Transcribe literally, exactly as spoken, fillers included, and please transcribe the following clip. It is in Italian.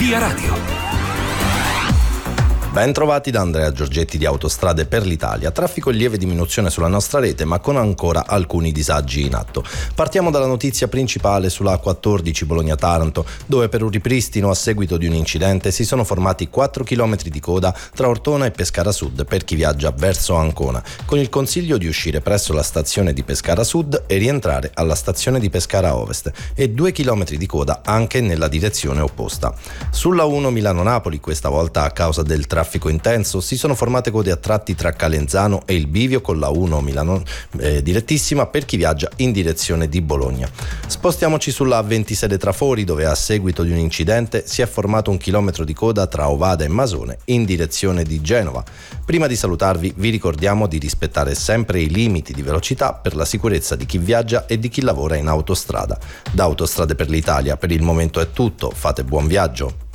Via Radio. Ben trovati da Andrea Giorgetti di Autostrade per l'Italia. Traffico in lieve diminuzione sulla nostra rete, ma con ancora alcuni disagi in atto. Partiamo dalla notizia principale sulla A quattordici Bologna-Taranto, dove per un ripristino a seguito di un incidente si sono formati quattro chilometri di coda tra Ortona e Pescara Sud per chi viaggia verso Ancona, con il consiglio di uscire presso la stazione di Pescara Sud e rientrare alla stazione di Pescara Ovest, e due chilometri di coda anche nella direzione opposta. Sulla uno Milano-Napoli, questa volta a causa del traffico intenso, si sono formate code a tratti tra Calenzano e il bivio con la uno Milano eh, direttissima per chi viaggia in direzione di Bologna. Spostiamoci sulla A ventisei Trafori, dove a seguito di un incidente si è formato un chilometro di coda tra Ovada e Masone in direzione di Genova. Prima di salutarvi vi ricordiamo di rispettare sempre i limiti di velocità per la sicurezza di chi viaggia e di chi lavora in autostrada. Da Autostrade per l'Italia per il momento è tutto, fate buon viaggio.